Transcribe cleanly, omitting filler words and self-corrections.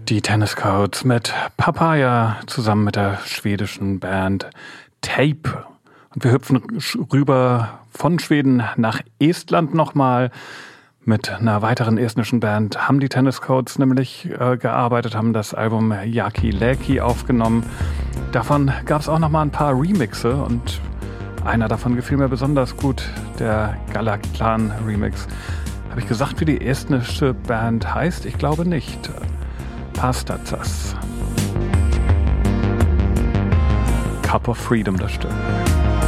Die Tennis Codes mit Papaya zusammen mit der schwedischen Band Tape. Und wir hüpfen rüber von Schweden nach Estland nochmal. Mit einer weiteren estnischen Band haben die Tennis Codes nämlich gearbeitet, haben das Album Jaki Läki aufgenommen. Davon gab es auch nochmal ein paar Remixe und einer davon gefiel mir besonders gut, der Galaklan Remix. Habe ich gesagt, wie die estnische Band heißt? Ich glaube nicht. Pastatsas. Cup of Freedom, das Stück.